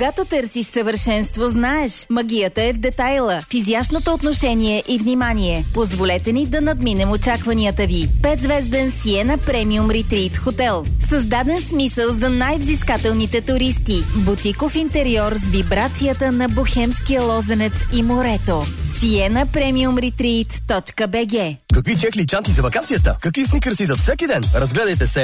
Когато търсиш съвършенство, знаеш, магията е в детайла, в изящното отношение и внимание. Позволете ни да надминем очакванията ви. 5-звезден Сиена Премиум Ретрит Хотел. Създаден смисъл за най-взискателните туристи. Бутиков интериор с вибрацията на бохемския лозенец и морето. sienapremiumretreat.bg. Какви чехли чанти за вакансията? Какви сникърси за всеки ден? Разгледайте се